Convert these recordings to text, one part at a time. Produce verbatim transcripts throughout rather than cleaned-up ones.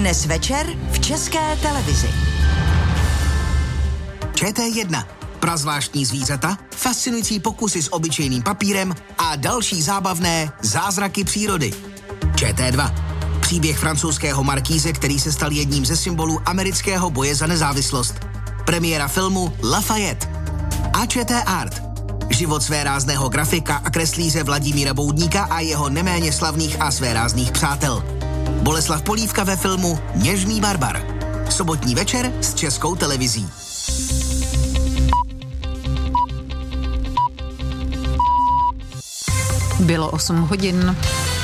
Dnes večer v České televizi. Č T jedna. Prazvláštní zvířata, fascinující pokusy s obyčejným papírem a další zábavné zázraky přírody. Č T dva. Příběh francouzského markíze, který se stal jedním ze symbolů amerického boje za nezávislost. Premiéra filmu Lafayette. A Č T Art. Život svérázného grafika a kreslíře Vladimíra Boudníka a jeho neméně slavných a svérázných přátel. Boleslav Polívka ve filmu Něžný barbar. Sobotní večer s Českou televizí. Bylo osm hodin.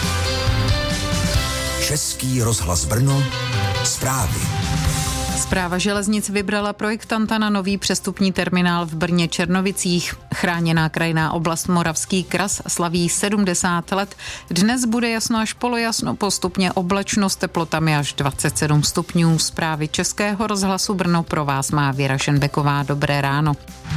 Český rozhlas Brno. Zprávy. Správa železnic vybrala projektanta na nový přestupní terminál v Brně Černovicích. Chráněná krajinná oblast Moravský kras slaví sedmdesát let. Dnes bude jasno až polojasno, postupně oblačno s teplotami až dvacet sedm stupňů. Zprávy Českého rozhlasu Brno pro vás má Věra Šenbeková. Dobré ráno.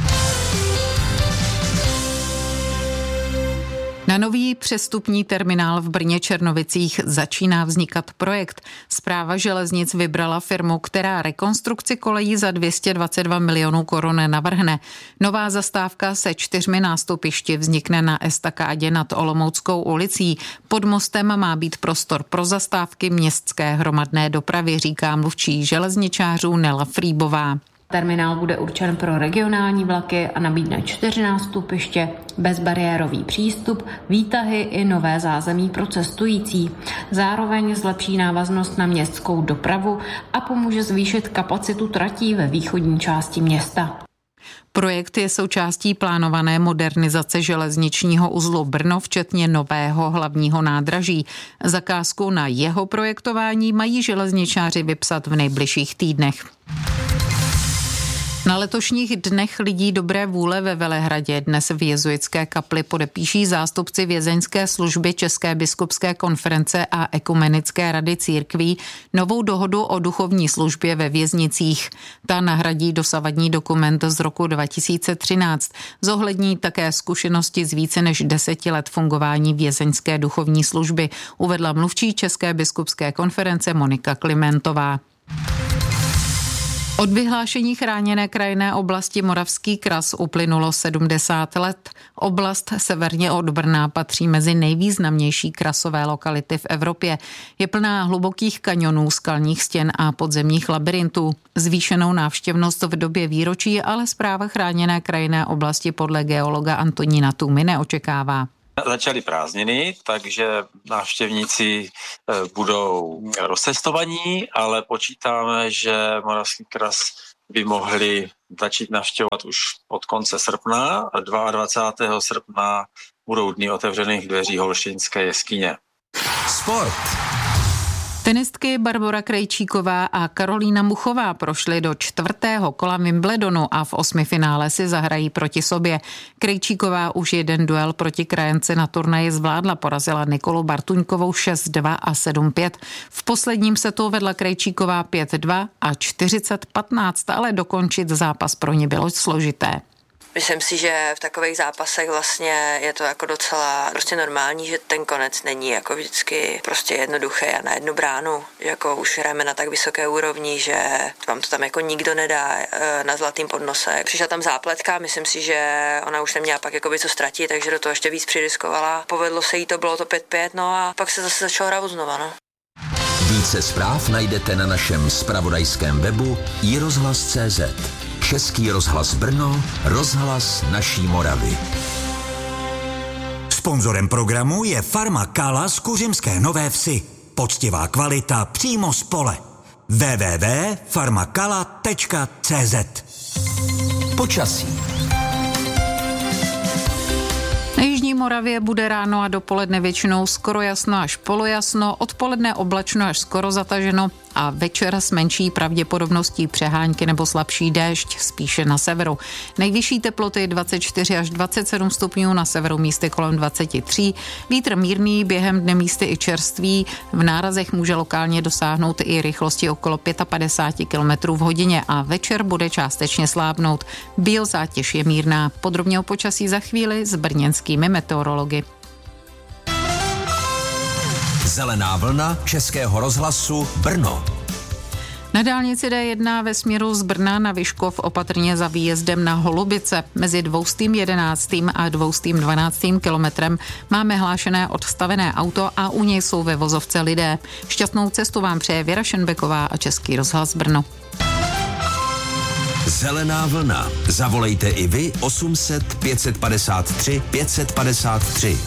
Na nový přestupní terminál v Brně Černovicích začíná vznikat projekt. Správa železnic vybrala firmu, která rekonstrukci kolejí za dvě stě dvacet dva milionů korun navrhne. Nová zastávka se čtyřmi nástupišti vznikne na estakádě nad Olomouckou ulicí. Pod mostem má být prostor pro zastávky městské hromadné dopravy, říká mluvčí železničářů Nela Frýbová. Terminál bude určen pro regionální vlaky a nabídne čtyři nástupiště, bezbariérový přístup, výtahy i nové zázemí pro cestující. Zároveň zlepší návaznost na městskou dopravu a pomůže zvýšit kapacitu tratí ve východní části města. Projekt je součástí plánované modernizace železničního uzlu Brno, včetně nového hlavního nádraží. Zakázku na jeho projektování mají železničáři vypsat v nejbližších týdnech. Na letošních dnech lidí dobré vůle ve Velehradě dnes v jezuitské kapli podepíší zástupci vězeňské služby České biskupské konference a Ekumenické rady církví novou dohodu o duchovní službě ve věznicích. Ta nahradí dosavadní dokument z roku dva tisíce třináct. Zohlední také zkušenosti z více než deseti let fungování vězeňské duchovní služby, uvedla mluvčí České biskupské konference Monika Klimentová. Od vyhlášení chráněné krajinné oblasti Moravský kras uplynulo sedmdesát let. Oblast severně od Brna patří mezi nejvýznamnější krasové lokality v Evropě. Je plná hlubokých kanionů, skalních stěn a podzemních labyrintů. Zvýšenou návštěvnost v době výročí ale správa chráněné krajinné oblasti podle geologa Antonína Tůmy neočekává. Začaly prázdniny, takže návštěvníci budou rozcestovaní, ale počítáme, že Moravský kras by mohli začít navštěvovat už od konce srpna. dvacátého druhého srpna budou dny otevřených dveří Holštejnské jeskyně. Sport. Tenistky Barbora Krejčíková a Karolína Muchová prošly do čtvrtého kola Wimbledonu a v osmifinále si zahrají proti sobě. Krejčíková už jeden duel proti krajence na turnaji zvládla, porazila Nikolu Bartuňkovou šest dva a sedm pět. V posledním setu vedla Krejčíková pět dva a čtyřicet patnáct, ale dokončit zápas pro ně bylo složité. Myslím si, že v takových zápasech vlastně je to jako docela prostě normální, že ten konec není jako vždycky prostě jednoduchý a na jednu bránu, že jako už hrajeme na tak vysoké úrovni, že vám to tam jako nikdo nedá na zlatým podnose. Přišla tam zápletka, myslím si, že ona už neměla pak jakoby co ztratit, takže do toho ještě víc přiriskovala. Povedlo se jí to, bylo to pět pět, no a pak se zase začalo hrát znova, no. Více zpráv najdete na našem zpravodajském webu i rozhlas tečka cé zet. Český rozhlas Brno, rozhlas naší Moravy. Sponzorem programu je Farma Kala z Kuřimské Nové Vsi. Poctivá kvalita přímo z pole. w w w tečka farmakala tečka cé zet. Počasí. Na jižní Moravě bude ráno a dopoledne většinou skoro jasno až polojasno, odpoledne oblačno až skoro zataženo a večer s menší pravděpodobností přehánky nebo slabší déšť, spíše na severu. Nejvyšší teploty dvacet čtyři až dvacet sedm stupňů, na severu místy kolem dvacet tři. Vítr mírný, během dne místy i čerstvý. V nárazech může lokálně dosáhnout i rychlosti okolo padesát pět kilometrů v hodině a večer bude částečně slábnout. Biozátěž je mírná. Podrobně o počasí za chvíli s brněnskými meteorology. Zelená vlna Českého rozhlasu Brno. Na dálnici D jedna ve směru z Brna na Vyškov opatrně za výjezdem na Holubice. Mezi dvoustým jedenáctým a dvoustým dvanáctým kilometrem máme hlášené odstavené auto a u něj jsou ve vozovce lidé. Šťastnou cestu vám přeje Věra Šenbeková a Český rozhlas Brno. Zelená vlna. Zavolejte i vy osm set pět padesát tři pět padesát tři.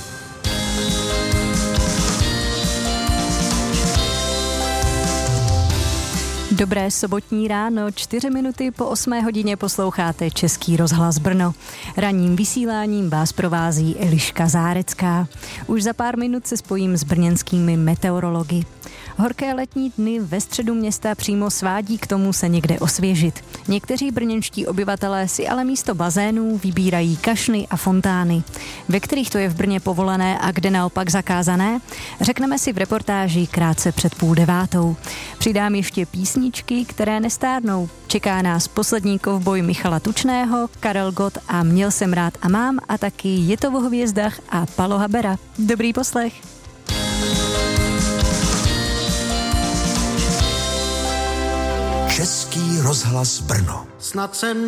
Dobré sobotní ráno, čtyři minuty po osmé hodině posloucháte Český rozhlas Brno. Ranním vysíláním vás provází Eliška Zárecká. Už za pár minut se spojím s brněnskými meteorology. Horké letní dny ve středu města přímo svádí k tomu se někde osvěžit. Někteří brněnští obyvatelé si ale místo bazénů vybírají kašny a fontány. Ve kterých to je v Brně povolené a kde naopak zakázané, řekneme si v reportáži krátce před půl devátou. Přidám ještě písničky, které nestárnou. Čeká nás poslední kovboj Michala Tučného, Karel Gott a Měl jsem rád a mám a taky Je to o hvězdách a Palo Habera. Dobrý poslech. Český rozhlas Brno. Snad se